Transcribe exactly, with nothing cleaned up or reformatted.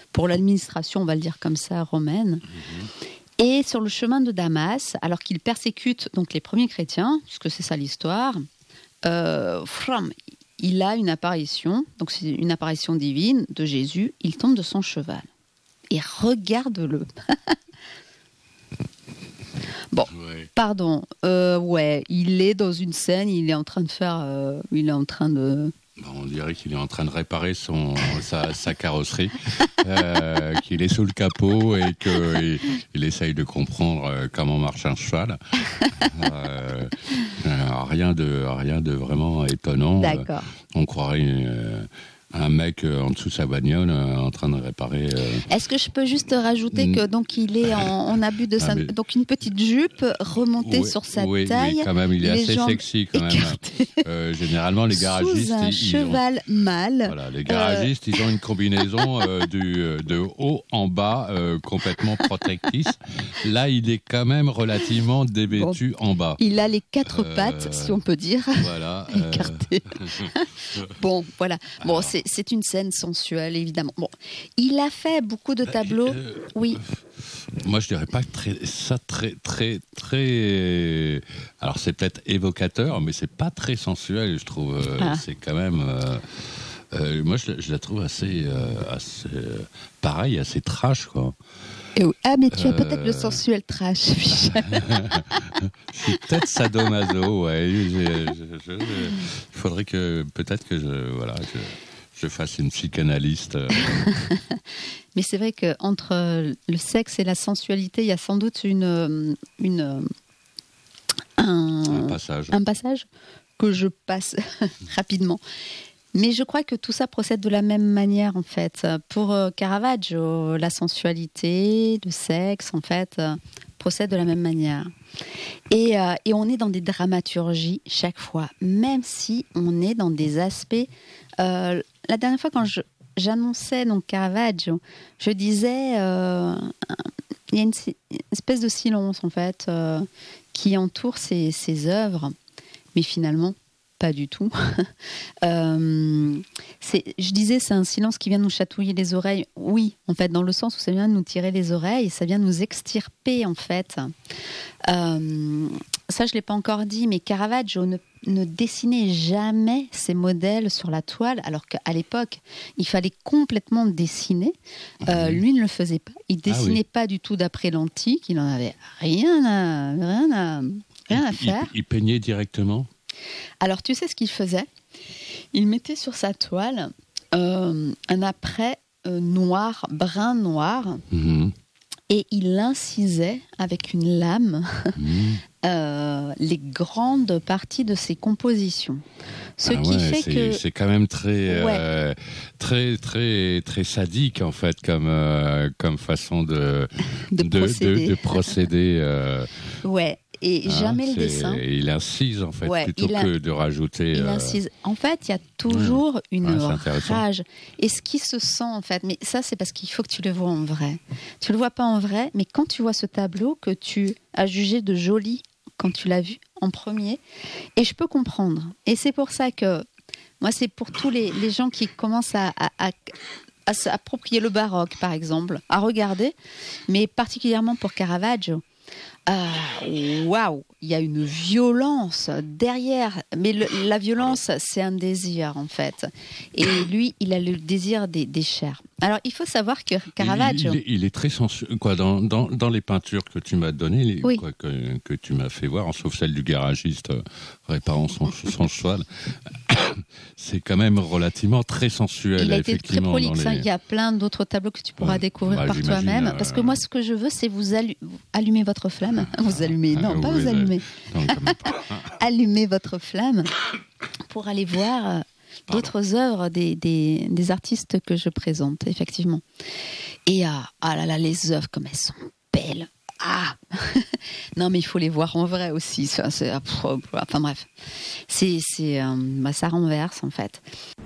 pour l'administration, on va le dire comme ça, romaine. Mmh. Et sur le chemin de Damas, alors qu'il persécute donc les premiers chrétiens, puisque c'est ça l'histoire, euh, il a une apparition, donc c'est une apparition divine de Jésus. Il tombe de son cheval et regarde-le. Bon, ouais. pardon, euh, ouais, il est dans une scène, il est en train de faire, euh, il est en train de... On dirait qu'il est en train de réparer son, sa, sa carrosserie, euh, qu'il est sous le capot et qu'il il essaye de comprendre euh, comment marche un cheval. Euh, euh, rien, de, rien de vraiment étonnant. D'accord. Euh, on croirait euh, un mec euh, en dessous de sa bagnole euh, en train de réparer. Euh... Est-ce que je peux juste rajouter que donc il est en, en abus de sa, ah, mais... donc une petite jupe remontée oui, sur sa oui, taille. Oui, quand même, il est assez sexy quand même. Euh, généralement, les garagistes, sous un ils, cheval ils ont... mâle. Voilà, les garagistes, euh... ils ont une combinaison euh, du de haut en bas euh, complètement protectrice. Là, il est quand même relativement dévêtu bon, en bas. Il a les quatre euh... pattes, si on peut dire. Voilà. Écartées. Euh... bon, voilà. Bon, Alors... c'est C'est une scène sensuelle, évidemment. Bon, il a fait beaucoup de tableaux. Euh, oui. Moi, je dirais pas très, ça très, très, très. Alors, c'est peut-être évocateur, mais c'est pas très sensuel, je trouve. Ah. C'est quand même. Euh, euh, moi, je, je la trouve assez, euh, assez euh, pareil, assez trash, quoi. Ah, mais tu as euh... peut-être le sensuel trash, Michel. Je suis peut-être sadomaso, ouais. Il faudrait que, peut-être que je, voilà, je, je fasse une psychanalyste. Mais c'est vrai qu'entre le sexe et la sensualité, il y a sans doute une, une, un, un, passage. un passage que je passe rapidement. Mais je crois que tout ça procède de la même manière, en fait. Pour Caravaggio, la sensualité, le sexe, en fait, procède de la même manière. Et, euh, et on est dans des dramaturgies chaque fois, même si on est dans des aspects... Euh, la dernière fois, quand je, j'annonçais donc Caravaggio, je disais... Euh, il y a une, une espèce de silence, en fait, euh, qui entoure ses, ses œuvres, mais finalement... Pas du tout. euh, c'est, je disais, c'est un silence qui vient nous chatouiller les oreilles. Oui, en fait, dans le sens où ça vient nous tirer les oreilles, ça vient nous extirper, en fait. Euh, ça, je ne l'ai pas encore dit, mais Caravaggio ne, ne dessinait jamais ses modèles sur la toile, alors qu'à l'époque, il fallait complètement dessiner. Euh, mmh. Lui ne le faisait pas. Il ne dessinait ah, oui. pas du tout d'après l'antique. Il n'en avait rien à, rien à, rien à faire. Il, il peignait directement ? Alors, tu sais ce qu'il faisait ? Il mettait sur sa toile euh, un apprêt euh, noir, brun noir, mmh. et il incisait avec une lame mmh. euh, les grandes parties de ses compositions. Ce ah qui ouais, fait c'est, que c'est quand même très, ouais. euh, très, très, très sadique en fait, comme euh, comme façon de de, de procéder. De, de procéder euh, ouais. Et hein, jamais le dessin. Il incise, en fait, ouais, plutôt a, que de rajouter... Il euh... incise. En fait, il y a toujours ouais. une ouais, rage. Et ce qui se sent, en fait... Mais ça, c'est parce qu'il faut que tu le vois en vrai. Tu le vois pas en vrai, mais quand tu vois ce tableau que tu as jugé de joli quand tu l'as vu en premier, et je peux comprendre. Et c'est pour ça que... Moi, c'est pour tous les, les gens qui commencent à... à, à à s'approprier le baroque, par exemple, à regarder, mais particulièrement pour Caravaggio. Waouh, wow, il y a une violence derrière, mais le, la violence, c'est un désir en fait. Et lui, il a le désir des, des chairs. Alors, il faut savoir que Caravaggio, il, il, il est très sensuel. Quoi, dans, dans, dans les peintures que tu m'as données, les, oui. quoi, que, que tu m'as fait voir, sauf celle du garagiste euh, réparant son, son cheval, c'est quand même relativement très sensuel. Il a été très prolixe. Les... Il y a plein d'autres tableaux que tu pourras ouais, découvrir bah, par toi-même. Euh... Parce que moi, ce que je veux, c'est vous allu- allumer votre flamme. Vous allumez, non, ah, pas oui, vous allumer. Non, allumer votre flamme pour aller voir euh, d'autres œuvres des, des, des artistes que je présente, effectivement. Et ah, ah là là, les œuvres, comme elles sont belles. Ah non, mais il faut les voir en vrai aussi. Ça, c'est, enfin bref, c'est, c'est, euh, bah, ça renverse en fait.